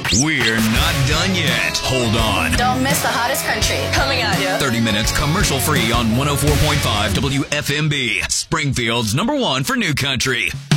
We're not done yet. Hold on. Don't miss the hottest country. Coming at you. 30 minutes commercial free on 104.5 WFMB. Springfield's #1 for new country.